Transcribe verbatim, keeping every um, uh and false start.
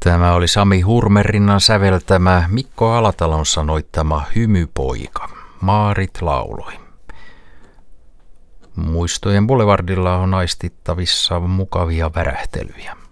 Tämä oli Sami Hurmerinnan säveltämä, Mikko Alatalon sanoittama Hymypoika. Maarit lauloi. Muistojen boulevardilla on aistittavissa mukavia värähtelyjä.